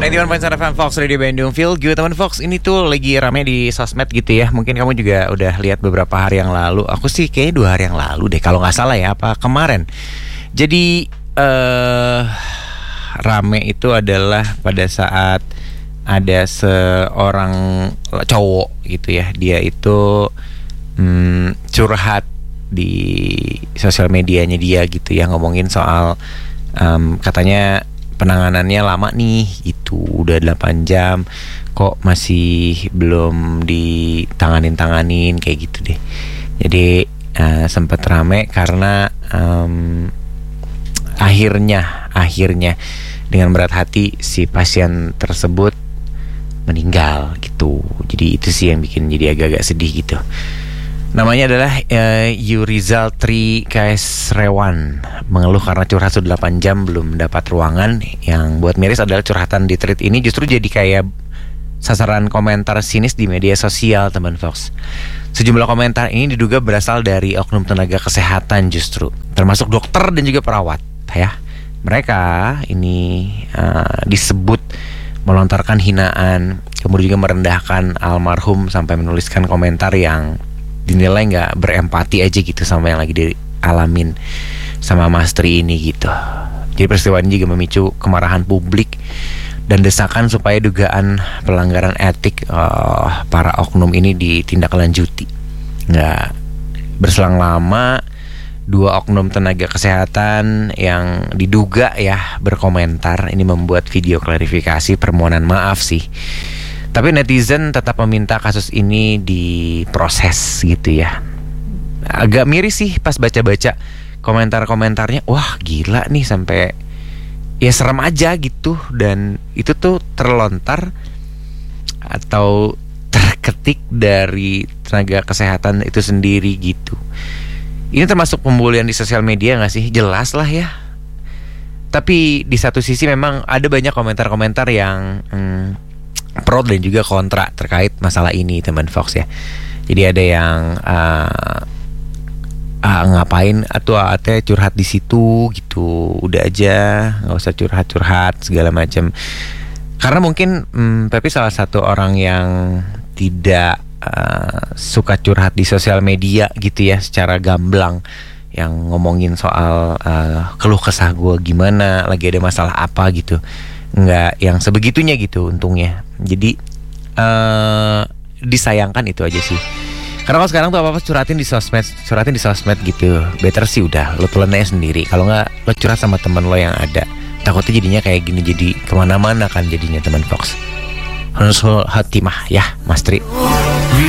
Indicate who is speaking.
Speaker 1: 91.7 FM Fox Radio Bandung. Feel good teman Fox. Ini tuh lagi rame di sosmed gitu ya. Mungkin kamu juga udah lihat beberapa hari yang lalu. Aku sih kayaknya 2 hari yang lalu deh, kalau nggak salah ya, apa kemarin. Jadi rame itu adalah pada saat ada seorang cowok gitu ya. Dia itu curhat di sosial medianya dia gitu ya, ngomongin soal katanya penanganannya lama nih, itu udah 8 jam kok masih belum ditanganin kayak gitu deh. Jadi sempat rame karena akhirnya dengan berat hati si pasien tersebut meninggal gitu. Jadi itu sih yang bikin jadi agak-agak sedih gitu. Namanya adalah Yurizal Tri Kaesrewan, mengeluh karena curhat sudah 8 jam belum dapat ruangan. Yang buat miris adalah curhatan di tweet ini justru jadi kayak sasaran komentar sinis di media sosial, teman Fox. Sejumlah komentar ini diduga berasal dari oknum tenaga kesehatan justru, termasuk dokter dan juga perawat ya. Mereka ini disebut melontarkan hinaan, kemudian juga merendahkan almarhum sampai menuliskan komentar yang dinilai nggak berempati aja gitu sama yang lagi dialamin sama Mas Tri ini gitu. Jadi peristiwa ini juga memicu kemarahan publik dan desakan supaya dugaan pelanggaran etik para oknum ini ditindaklanjuti. Nggak berselang lama, 2 oknum tenaga kesehatan yang diduga ya berkomentar ini membuat video klarifikasi permohonan maaf sih. Tapi netizen tetap meminta kasus ini diproses gitu ya. Agak miris sih pas baca-baca komentar-komentarnya. Wah gila nih, sampai ya serem aja gitu. Dan itu tuh terlontar atau terketik dari tenaga kesehatan itu sendiri gitu. Ini termasuk pembulian di sosial media gak sih? Jelas lah ya. Tapi di satu sisi memang ada banyak komentar-komentar yang pro dan juga kontra terkait masalah ini, teman Fox ya. Jadi ada yang ngapain atau ate curhat di situ gitu, udah aja nggak usah curhat segala macam. Karena mungkin Pepi salah satu orang yang tidak suka curhat di sosial media gitu ya, secara gamblang, yang ngomongin soal keluh kesah gue gimana, lagi ada masalah apa gitu. Nggak yang sebegitunya gitu untungnya. Jadi disayangkan itu aja sih. Karena kalau sekarang tuh apa-apa curatin di sosmed gitu. Better sih udah lo telan aja sendiri. Kalau nggak lo curhat sama teman lo yang ada, takutnya jadinya kayak gini, jadi kemana-mana kan jadinya, teman Fox. Husnul Hatimah ya Mas Tri.